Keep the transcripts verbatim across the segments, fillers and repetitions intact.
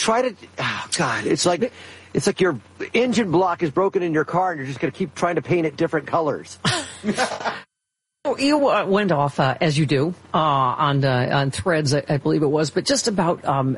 try to, oh God, it's like, it's like your engine block is broken in your car and you're just going to keep trying to paint it different colors. You uh, went off, uh, as you do, uh, on uh, on Threads, I, I believe it was, but just about, um,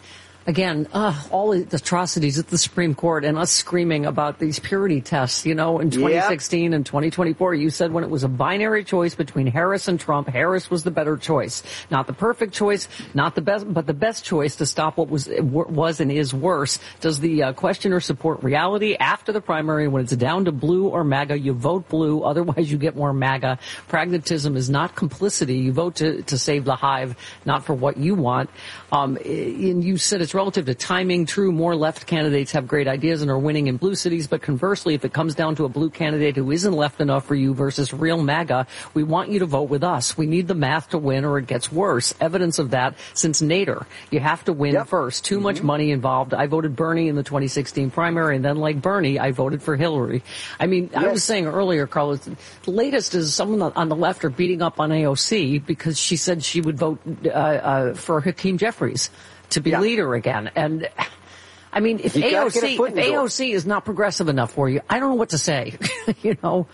again, uh, all the atrocities at the Supreme Court and us screaming about these purity tests, you know, in twenty sixteen yeah. and twenty twenty-four. You said when it was a binary choice between Harris and Trump, Harris was the better choice. Not the perfect choice, not the best, but the best choice to stop what was was and is worse. Does the uh, questioner support reality? After the primary, when it's down to blue or MAGA, you vote blue. Otherwise, you get more MAGA. Pragmatism is not complicity. You vote to, to save the hive, not for what you want. Um, and you said it's relative to timing. True, more left candidates have great ideas and are winning in blue cities. But conversely, if it comes down to a blue candidate who isn't left enough for you versus real MAGA, we want you to vote with us. We need the math to win or it gets worse. Evidence of that since Nader. You have to win yep. first. Too mm-hmm. much money involved. I voted Bernie in the twenty sixteen primary, and then like Bernie, I voted for Hillary. I mean, yes. I was saying earlier, Carlos, the latest is someone on the left are beating up on A O C because she said she would vote uh, uh, for Hakeem Jeffries to be yeah. leader again. And I mean, if A O C, if A O C is not progressive enough for you, I don't know what to say, you know.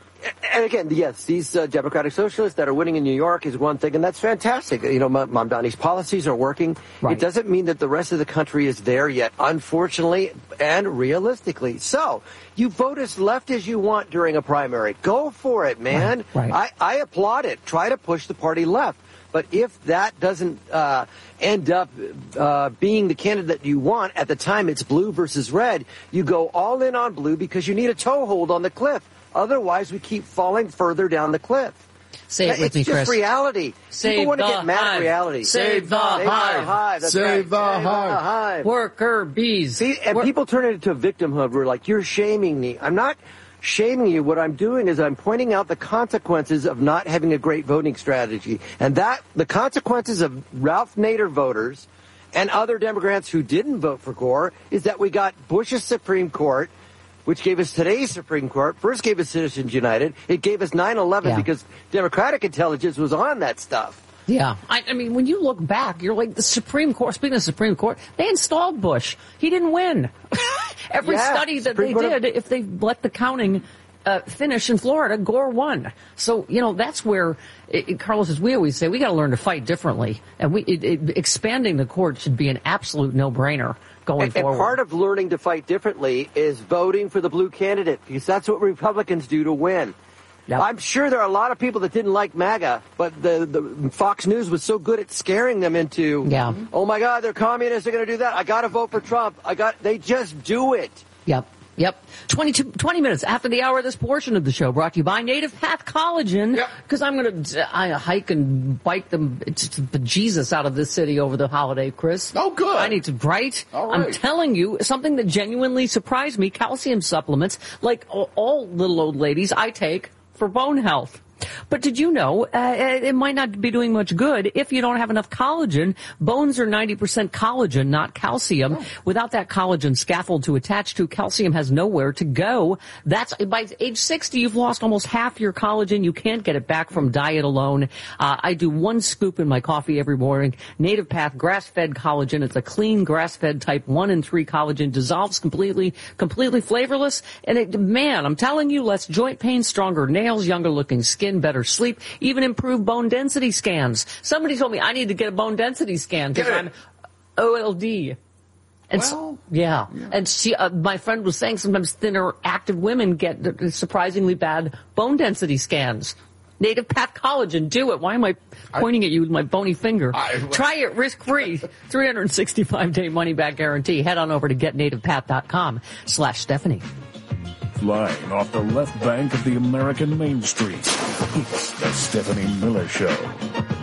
And again, yes, these uh, Democratic Socialists that are winning in New York is one thing, and that's fantastic. You know, Mamdani's policies are working. Right. It doesn't mean that the rest of the country is there yet, unfortunately and realistically. So, you vote as left as you want during a primary. Go for it, man. Right. Right. I, I applaud it. Try to push the party left. But if that doesn't uh, end up uh, being the candidate you want, at the time it's blue versus red, you go all in on blue because you need a toehold on the cliff. Otherwise, we keep falling further down the cliff. Say it with it's me, Chris. It's just reality. Save People want to the get mad hive. at reality. Save the Save hive. the hive. That's Save right. the Save hive. the hive. Worker bees. See, and Wor- people turn it into victimhood. We're like, you're shaming me. I'm not shaming you. What I'm doing is I'm pointing out the consequences of not having a great voting strategy. And that, the consequences of Ralph Nader voters and other Democrats who didn't vote for Gore is that we got Bush's Supreme Court, which gave us today's Supreme Court, first gave us Citizens United. It gave us nine eleven yeah. because Democratic intelligence was on that stuff. Yeah. I, I mean, when you look back, you're like, the Supreme Court, speaking of the Supreme Court, they installed Bush. He didn't win. Every yeah, study that Supreme they Court did, of- if they let the counting uh, finish in Florida, Gore won. So, you know, that's where, it, it, Carlos, as we always say, we got to learn to fight differently. And we it, it, expanding the court should be an absolute no-brainer. Going and, forward. And part of learning to fight differently is voting for the blue candidate, because that's what Republicans do to win. Yep. I'm sure there are a lot of people that didn't like MAGA, but the, the Fox News was so good at scaring them into, yeah. oh my God, they're communists, they're going to do that. I got to vote for Trump. I got. They just do it. Yep. Yep. twenty-two, twenty minutes after the hour of this portion of the show, brought to you by Native Path Collagen. Because yep. I'm going to I hike and bike them to bejesus out of this city over the holiday, Chris. Oh, good. I need to, right? All right. I'm telling you, something that genuinely surprised me, calcium supplements, like all, all little old ladies, I take for bone health. But did you know, uh, it might not be doing much good if you don't have enough collagen. Bones are ninety percent collagen, not calcium. Oh. Without that collagen scaffold to attach to, calcium has nowhere to go. That's, by age sixty, you've lost almost half your collagen. You can't get it back from diet alone. Uh, I do one scoop in my coffee every morning. Native Path grass-fed collagen. It's a clean grass-fed type one and three collagen. Dissolves completely, completely flavorless. And it, man, I'm telling you, less joint pain, stronger nails, younger looking skin, better sleep, even improve bone density scans. Somebody told me I need to get a bone density scan because I'm O L D. And well, so, yeah. yeah. And she, uh, my friend was saying sometimes thinner, active women get surprisingly bad bone density scans. Native Path Collagen, do it. Why am I pointing I, at you with my bony finger? I, Try it risk-free. three hundred sixty-five day money-back guarantee. Head on over to get native path dot com slash Stephanie. Flying off the left bank of the American Main Street, it's the Stephanie Miller Show.